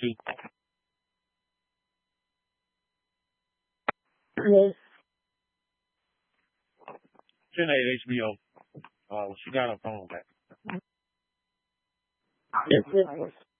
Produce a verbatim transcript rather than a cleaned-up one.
too. Yes. She had H B O. Uh, she got her phone back. Yes, yes.